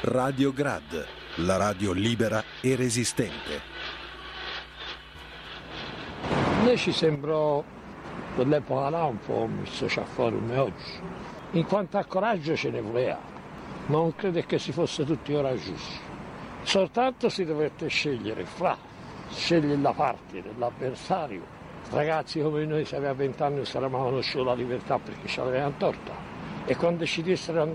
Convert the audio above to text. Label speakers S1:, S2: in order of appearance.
S1: Radio Grad, la radio libera e resistente.
S2: A me ci sembrò quell'epoca là un po' un sociaforum come oggi. In quanto a coraggio ce ne voleva, ma non credo che si fosse tutti coraggiosi. Soltanto si dovette scegliere la parte dell'avversario. Ragazzi come noi, se aveva 20 anni, sarebbe conosciuto la libertà perché ci avevano torta. E quando ci dissero